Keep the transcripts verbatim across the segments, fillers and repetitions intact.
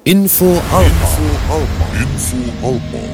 Info Alpa. Info Alpa. Info Alpa.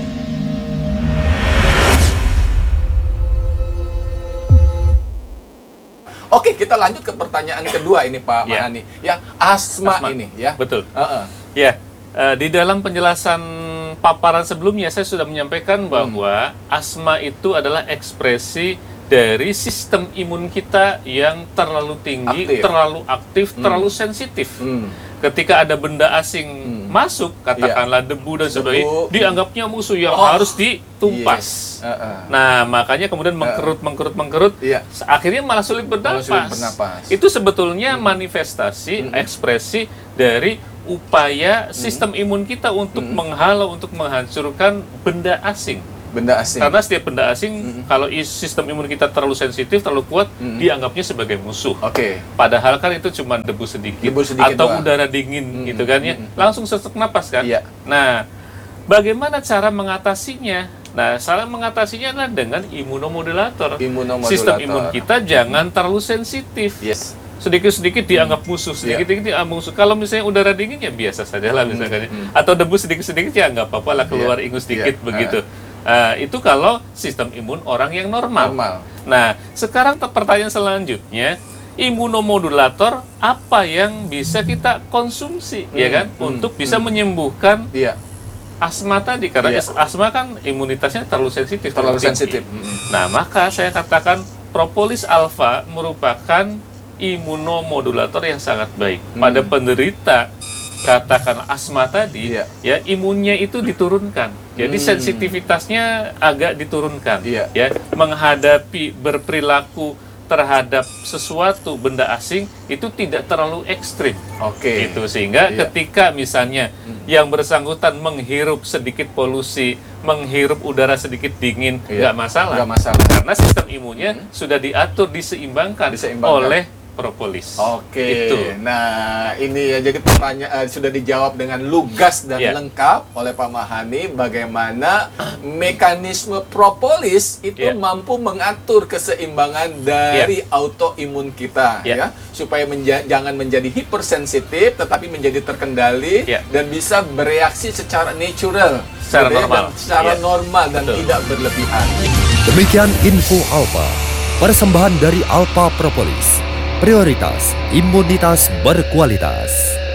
Oke, kita lanjut ke pertanyaan kedua ini Pak Ya. Mahani. Yang asma, Asma. ini ya. Betul. Uh-uh. Ya, eh, di dalam penjelasan paparan sebelumnya saya sudah menyampaikan bahwa asma itu adalah ekspresi dari sistem imun kita yang terlalu tinggi, Aktif. terlalu aktif, terlalu sensitif. Hmm. Ketika ada benda asing masuk, katakanlah debu dan sebagainya, Debu. dianggapnya musuh yang Oh. harus ditumpas. Yes. Uh-uh. Nah, makanya kemudian mengkerut, mengkerut, mengkerut, Iya. akhirnya malah sulit Malah bernapas. sulit bernapas. Itu sebetulnya manifestasi, ekspresi dari upaya sistem imun kita untuk menghalau, untuk menghancurkan benda asing. Benda asing. Karena setiap benda asing, kalau is- sistem imun kita terlalu sensitif, terlalu kuat, dianggapnya sebagai musuh. Oke. Padahal kan itu cuma debu sedikit, Debu sedikit atau doang. udara dingin gitu kan ya, langsung sesak napas kan. Iya. Nah, bagaimana cara mengatasinya? Nah, cara mengatasinya adalah dengan imunomodulator. Imunomodulator. Sistem imun kita jangan terlalu sensitif. Yes. Sedikit-sedikit dianggap musuh, sedikit-sedikit dianggap musuh. Kalau misalnya udara dingin ya biasa saja lah misalkan. Atau debu sedikit-sedikit ya nggak apa-apa lah, keluar Iya. ingus sedikit Iya. begitu. Uh, itu kalau sistem imun orang yang normal. Normal. Nah, sekarang te- pertanyaan selanjutnya, imunomodulator apa yang bisa kita konsumsi, ya kan, untuk bisa menyembuhkan Iya. asma tadi, karena Iya. is- asma kan imunitasnya terlalu sensitif, Terlalu tinggi. sensitif. Mm-mm. Nah, maka saya katakan propolis alfa merupakan imunomodulator yang sangat baik pada penderita katakan asma tadi. Iya. Ya, imunnya itu diturunkan, jadi Hmm. sensitivitasnya agak diturunkan. Iya. Ya, menghadapi berperilaku terhadap sesuatu benda asing itu tidak terlalu ekstrim. Oke. Gitu, sehingga Iya. ketika misalnya yang bersangkutan menghirup sedikit polusi, menghirup udara sedikit dingin, Iya. nggak masalah. Nggak masalah. Karena sistem imunnya sudah diatur, diseimbangkan, Diseimbangkan. oleh propolis. Oke. Itu. Nah, ini ya jadi pertanyaan sudah dijawab dengan lugas dan Ya. lengkap oleh Pak Mahani bagaimana mekanisme propolis itu Ya. mampu mengatur keseimbangan dari autoimun kita ya, Ya. supaya menja- jangan menjadi hipersensitif tetapi menjadi terkendali Ya. dan bisa bereaksi secara natural, Secara gitu ya, normal. dan secara Ya. normal dan Betul. tidak berlebihan. Demikian Info Alpa. Persembahan dari Alpa Propolis. Prioritas imunitas berkualitas.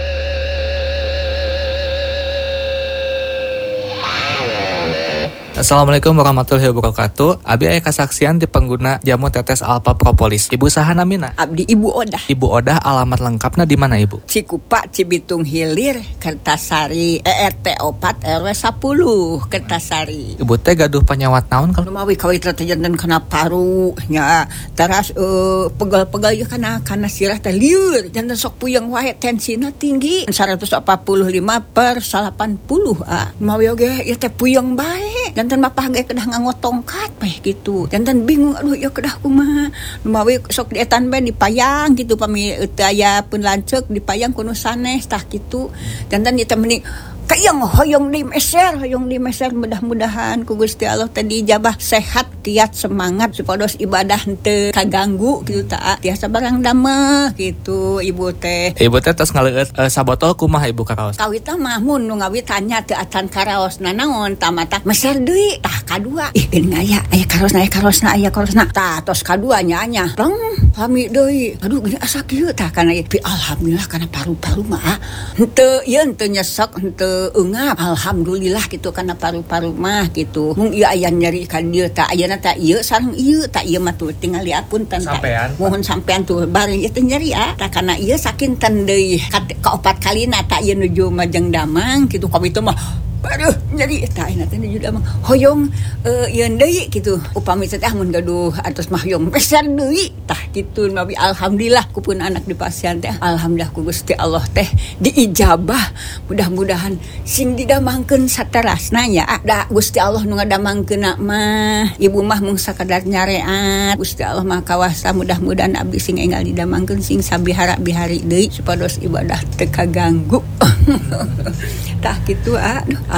Assalamualaikum warahmatullahi wabarakatuh. Abi aya kasaksian di pengguna jamu tetes Alpa Propolis. Ibu saha namina? Abdi Ibu Odah. Ibu Odah, alamat lengkapnya di mana, Ibu? Cikupa, Cibitung Hilir, Kertasari, E R T opat R W sepuluh, Kertasari. Ibu teh gaduh penyawat naon kalau Lumawi kawit terjadi kena paru nya teras uh, pegal-pegal ya kana kana sirah teh lieur janten sok puyeng wae tensina tinggi seratus empat puluh lima per delapan puluh ah lumawi oge ya teh puyeng bae janten mapah ge kedah nganggo tongkat bae gitu janten bingung aduh ya kedah kumaha lumawi sok dietan bae dipayang gitu pami teu aya pun lanceuk dipayang kuno sanes tah kitu janten ieu teh meni kayang hoyong di meser, hoyong di meser mudah-mudahan ku Gusti Allah tadi jabah sehat, kiat, semangat supados ibadah teu kaganggu gitu ta. Tiasa barang dameh gitu ibu teh. Ibu teh tos ngaleueut uh, sabotol kumaha Ibu karaos? Kawitna mah mun nu ngawit tanya teu atan karaosna naon tamata meser deui tah kadua ih geuning aya aya karosna aya karosna aya karosna tah tos kadua nya nya rong pami deui aduh gini asa kieu tah kana ieu alhamdulillah kana paru-paru mah henteu ieu henteu nyesek henteu engap alhamdulillah gitu karena paru-paru mah gitu mung ieu aya nyeri ka dieu tah ayeuna tah ieu sareng ieu tah ieu mah tuh tinggal liapunten tah Sampean. mohon sampean tuh bari ieu teh nyeri ah tah kana ieu sakinten deui ka kaopat kalina tah ieu nuju Majeng Damang gitu ka itu mah aduh nyeri tah ayeuna teh nuju Damang hoyong uh, ieu deui gitu upami teh mun gaduh atos mah hoyong besar deui tah kitu nabi alhamdulillah kupun anak di pasien teh alhamdulillah ku Gusti Allah teh diijabah mudah-mudahan sing didamangkeun saterasna nya da Gusti Allah nu ngadamangkeunna mah ibu mah mung sakadar nyareat Gusti Allah mah kawasa mudah-mudahan abdi sing enggal didamangkeun sing sabihara bihari deui supados ibadah teu kaganggu tah kitu aduh alhamdulillah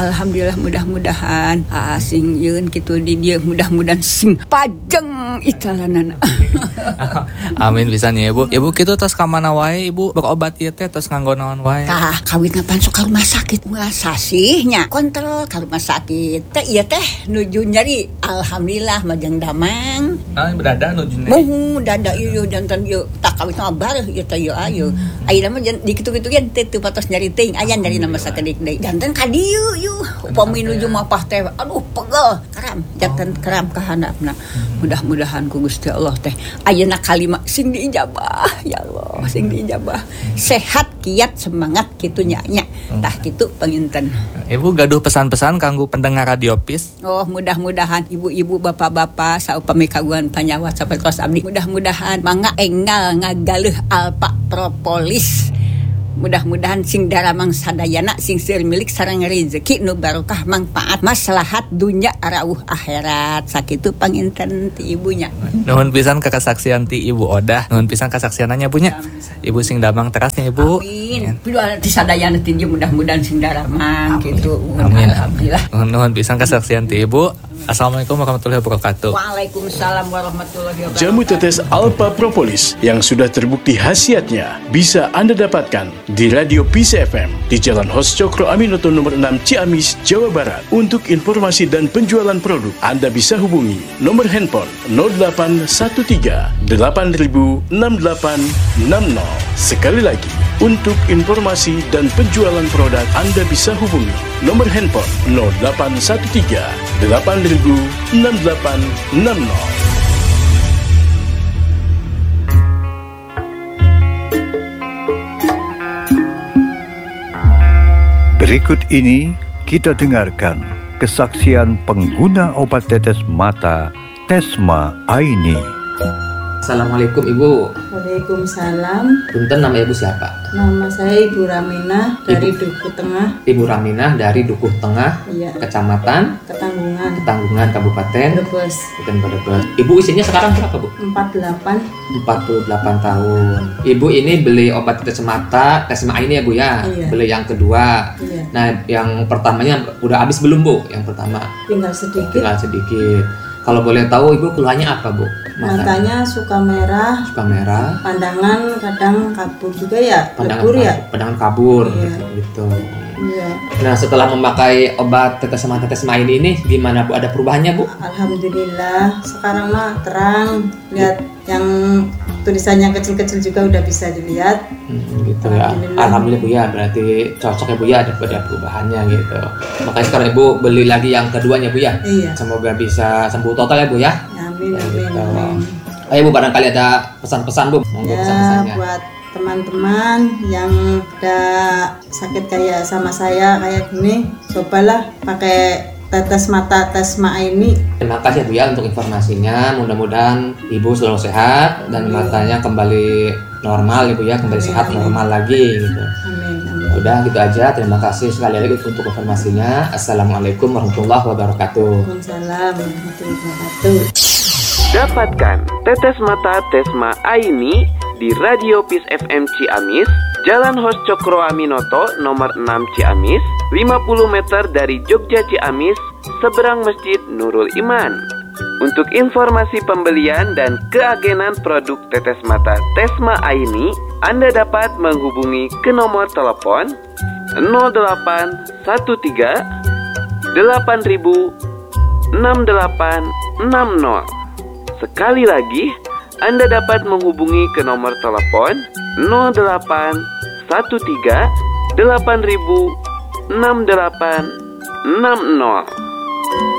Alhamdulillah mudah-mudahan ah, sing yeun kitu di dia mudah-mudahan sing pajeng italanana. Amin pisan ya Ibu. Ibu kitu tos ka mana wae Ibu berobat ieu teh tos nganggo naon wae? Tah kawit ngapan sok ka rumah sakit wah sasihnya kontrol ka rumah sakit teh ieu teh nuju nyari alhamdulillah majang damang. Ah berada nuju Muhu dada ieu jantan ieu tak kawit mah bareuh ieu teh ieu ayeuna ayeuna mah di kitu-kitu gen teh teu patos nyari teuing aya nyari nama sakedik deui jantan ka dieu ieu upami nuju mapah teh aduh pegel karam jantan karam ka handapna. Mudah-mudahan ku Gusti Allah teh ayeuna kalima sing diijabah ya Allah sing diijabah sehat kiat semangat kitu nya nya tah kitu panginten. Ibu gaduh pesan-pesan kanggo pendengar Radio Peace. Oh mudah-mudahan ibu-ibu bapak-bapak saupami kagungan panyawa sapertos abdi mudah-mudahan mangga enggal ngagaleuh Alpa Propolis. Mudah-mudahan sing daramang sadayana sing seueur milik sareng rezeki nu barokah manfaat maslahat dunya arauh akhirat sakitu panginten ti ibunya. Nuhun pisan ka kasaksian ti Ibu Odah, nuhun pisan kasaksiananya bunya. Ibu sing damang terasnya Ibu. Amin. Pilu ti sadayana ti dieu mudah-mudahan sing daramang kitu. Amin. Alhamdulillah. Nuhun nuhun pisan kasaksian ti Ibu. Assalamualaikum warahmatullahi wabarakatuh. Waalaikumsalam warahmatullahi wabarakatuh. Jamu tetes Alpa Propolis yang sudah terbukti khasiatnya bisa Anda dapatkan di Radio Peace F M di Jalan Hos Cokro Aminoto nomor enam Ciamis, Jawa Barat. Untuk informasi dan penjualan produk, Anda bisa hubungi nomor handphone nol delapan satu tiga delapan ribu enam delapan enam nol. Sekali lagi, untuk informasi dan penjualan produk, Anda bisa hubungi nomor handphone nol delapan satu tiga delapan ribu enam delapan enam nol. Berikut ini kita dengarkan kesaksian pengguna obat tetes mata Tesma Aini. Assalamualaikum Ibu. Waalaikumsalam. Punten, nama Ibu siapa? Nama saya Ibu Raminah dari Ibu. Dukuh Tengah. Ibu Raminah dari Dukuh Tengah, Iya. Kecamatan Ketanggungan. Ketanggungan, Kabupaten Brebes. Kabupaten Brebes. Ibu usianya sekarang berapa, Bu? empat puluh delapan. empat puluh delapan tahun. Ibu ini beli obat tetes mata Tesma ini ya, Bu ya? Iya. Beli yang kedua. Iya. Nah, yang pertamanya udah habis belum, Bu? Yang pertama Tinggal sedikit. tinggal sedikit. Kalau boleh tahu Ibu keluhannya apa, Bu? Mata Matanya suka merah. suka merah, Pandangan kadang kabur juga ya. pandangan Lebur ya. pandangan kabur Iya. gitu. Iya. Nah, setelah memakai obat tetes mata Tesma ini ini gimana, Bu? Ada perubahannya, Bu? Alhamdulillah. Sekarang mah terang. Lihat yang tulisannya kecil-kecil juga udah bisa dilihat. Hmm, gitu ya. Alhamdulillah. Alhamdulillah, Bu ya. Berarti cocok ya, Bu ya, ada ada perubahannya gitu. Makanya sekarang Ibu beli lagi yang keduanya, Bu ya. Iya. Semoga bisa sembuh total ya, Bu ya. Amin, Ya, amin, gitu. amin. Ayo, Bu, barangkali ada pesan-pesan, Bu. Monggo Ya, pesan-pesannya. buat teman-teman yang ada sakit kayak sama saya kayak gini, cobalah pakai tetes mata Tesma ini. Terima kasih, Bu ya, untuk informasinya. Mudah-mudahan Ibu selalu sehat dan Amin. matanya kembali normal, Ibu ya, kembali Amin, sehat amin. normal lagi gitu. Amin, amin. Udah gitu aja. Terima kasih sekali lagi untuk informasinya. Assalamualaikum warahmatullahi wabarakatuh. Waalaikumsalam warahmatullahi wabarakatuh. Dapatkan tetes mata Tesma Aini di Radio Peace F M Ciamis, Jalan Hos Cokro Aminoto nomor enam Ciamis, lima puluh meter dari Jogja Ciamis, seberang Masjid Nurul Iman. Untuk informasi pembelian dan keagenan produk tetes mata Tesma Aini, Anda dapat menghubungi ke nomor telepon nol delapan satu tiga delapan ribu enam delapan enam nol. Sekali lagi, Anda dapat menghubungi ke nomor telepon nol delapan satu tiga delapan ribu enam delapan enam nol.